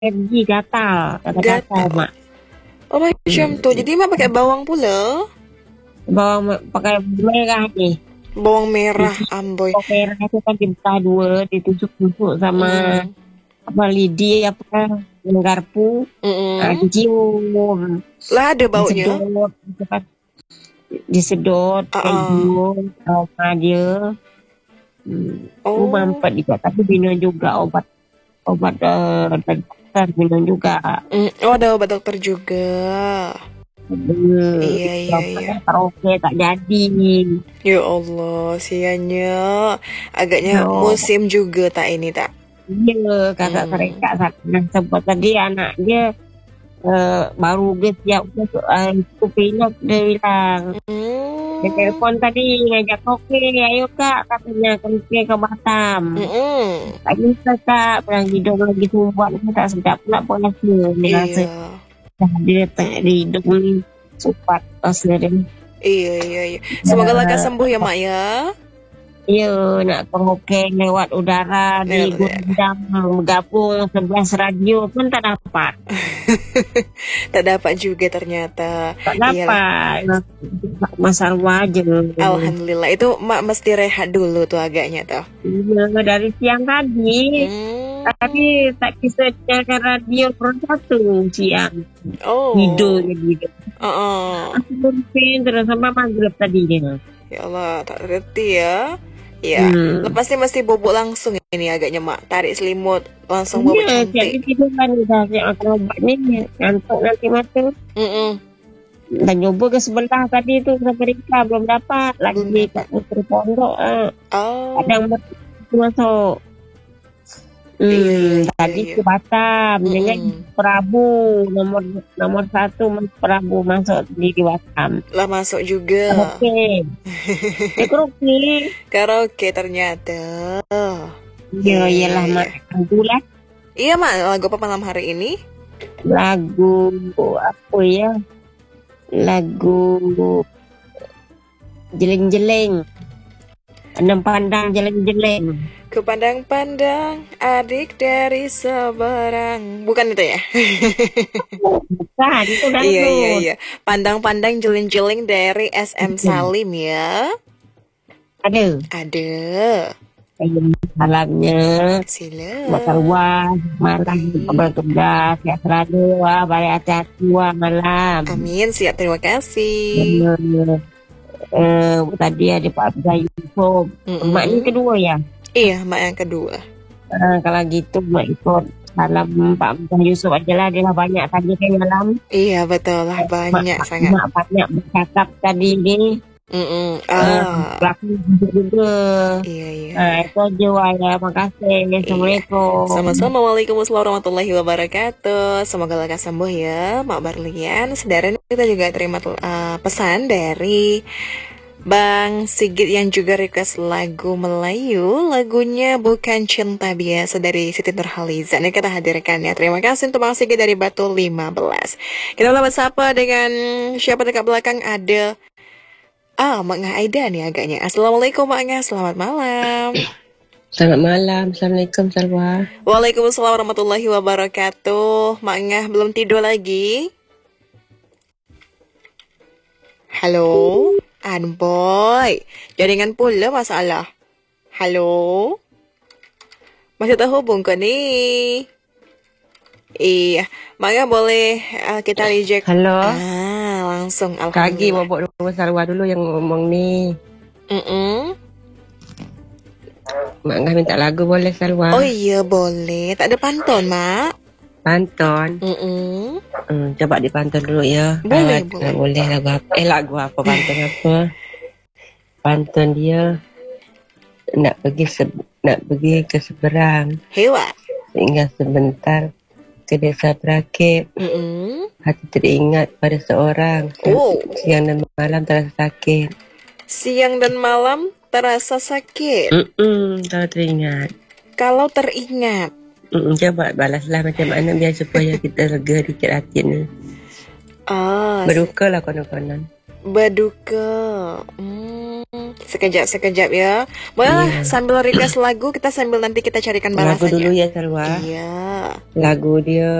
alergi gatal, gatal Gatal. mak. Oh macam tuh. Jadi mak pakai bawang pula. Pakai merah nih. Bawang merah, amboy. Bawang merah itu kan dibelah dua, ditusuk-tusuk sama apa lidi apa garpu, dicium, Lah ada baunya. disedot, gitu kan. Disedot kayak gitu, aroma dia. Mampat juga, tapi minum juga obat dokter minum juga. Oh ada obat dokter juga. Iya. Karaoke tak jadi. Ya Allah, sianya. Agaknya musim juga tak ini tak. Iya, kakak mereka nah sempat tadi anak dia baru dia siap itu pilot dia bilang. Dia telepon tadi ngajak oke, ayo kak katanya ke Batam. Tak bisa kak, bilang hidung lagi sumbat, tak sedap pula puasnya. Dia di hidung ni sumbat asli. Iya. Semoga lekas sembuh ya mak ya. Iya, nak karaoke lewat udara di Gudang bergabung 11 radio pun tak dapat. Tak dapat juga ternyata. Tak dapat. Masalah aja. Alhamdulillah. Itu mak mesti rehat dulu tuh agaknya tuh. Iya, dari siang tadi. Tapi tak bisa jaga radio per 1 siang. Hidup. Aku berpin terus sampai maghrib tadinya. Ya Allah, tak ngerti ya. Ya, lepasnya mesti bobok langsung ini agaknya mak. Tarik selimut langsung bobok cantik. Iya, jadi tidur kan udah aku obat ni ngantuk nanti mata. Dan nyoba ke sebelah tadi tu ke Amerika belum dapat lagi kat Puteri Pondok. Kadang masuk. Tadi ke Batam dengan Prabu nomor 1 Prabu masuk di Batam. Lah masuk juga. Oke. Karaoke ternyata. Iyalah mak lagu lah. Iya mak, lagu apa malam hari ini? Lagu apa ya? Lagu jeleng-jeleng. Enam pandang jeleng-jeleng. Ku pandang-pandang adik dari seberang. Bukan itu ya? Bukan, itu dangdut. Iya. Pandang-pandang jeleng-jeleng dari SM Salim ya. Ada. Salamnya. Sila. Masalah malam bertugas ya selalu balik hati-hati malam. Amin, siap, terima kasih. Tadi ada Pak Abdul Yusuf. Mak ni kedua ya? Iya, mak yang kedua. Kalau gitu mak ikut salam Pak Abdul Yusuf aja lah. Dia lah banyak tadi kan malam. Iya betul lah, banyak sangat. Mak banyak bercakap tadi ni. Belakang juga. Iya. Itu aja ya. Makasih. Assalamualaikum. Sama-sama. Waalaikumsalam warahmatullahi wabarakatuh. Semoga lekas sembuh ya Mak Barlian. Saudara, kita juga terima pesan dari Bang Sigit yang juga request lagu Melayu. Lagunya Bukan Cinta Biasa dari Siti Nurhaliza. Ini kita hadirkan ya. Terima kasih untuk Bang Sigit dari Batu 15. Kita mulai bersapa dengan siapa dekat belakang. Ada Mak Ngah Aida nih agaknya. Assalamualaikum Mak Ngah, selamat malam. Selamat malam, Assalamualaikum Salwa. Waalaikumsalam warahmatullahi wabarakatuh. Mak Ngah belum tidur lagi? Halo, Anboy. Jaringan pula masalah. Halo, masih terhubung ke ni? Iya, Mak Ngah boleh kita reject. Halo. Langsung Kagi bobok dulu Salwa dulu yang ngomong ni. Mak Ngah minta lagu boleh Salwa? Oh iya boleh. Tak ada pantun Mak? Pantun? Coba dipantun dulu ya. Boleh. Boleh lagu apa pantun apa? Pantun dia nak pergi ke seberang. Hewa. Tinggal sebentar ke desa Perakit. Hati teringat pada seorang. Siang dan malam terasa sakit. Siang dan malam terasa sakit. Kalau teringat. Coba balaslah macam mana biar supaya kita lega dikit hati ni. Berduka lah konon-konon. Berduka. sekejap ya. Boleh Iya. sambil request lagu, kita sambil nanti kita carikan Lagu balasannya. dulu ya Salwa. Iya. Lagu dia